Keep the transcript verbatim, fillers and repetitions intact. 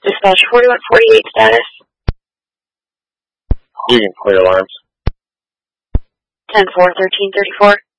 Dispatch forty-one forty-eight status. You can clear alarms. ten four thirteen thirty-four.